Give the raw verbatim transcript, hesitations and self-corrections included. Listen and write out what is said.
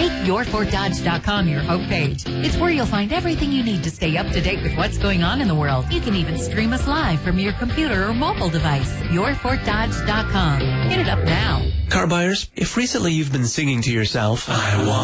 Make your fort dodge dot com your homepage. It's where you'll find everything you need to stay up to date with what's going on in the world. You can even stream us live from your computer or mobile device. your fort dodge dot com. Hit it up now. Car buyers, if recently you've been singing to yourself, I want